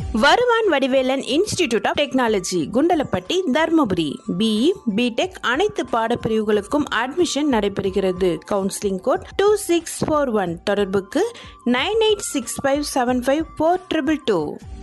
வருவான் Vadivelan institute of technology, Kundalapatti, Dharmapuri. BE, BTech அனைத்து பாடப்பிரிவுகளுக்கும் admission நடைபெறுகிறது. Counselling code 2641. தொடர்புக்கு 9865754222.